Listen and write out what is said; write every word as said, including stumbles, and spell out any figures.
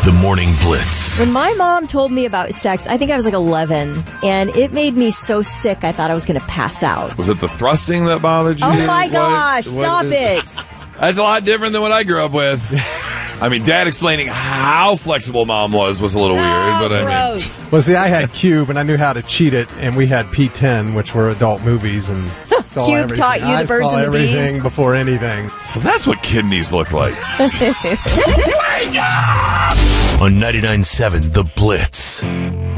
The Morning Blitz. When my mom told me about sex, I think I was like eleven, and it made me so sick I thought I was going to pass out. Was it the thrusting that bothered you? Oh my What- gosh, what stop is- it. That's a lot different than what I grew up with. I mean, Dad explaining how flexible Mom was was a little weird, Oh, but I mean, gross. Well, see, I had Cube, and I knew how to cheat it, and we had P ten, which were adult moes, and saw Cube everything. taught you the I birds saw and the bees? everything before anything. so that's what kidneys look like. On ninety-nine point seven The Blitz.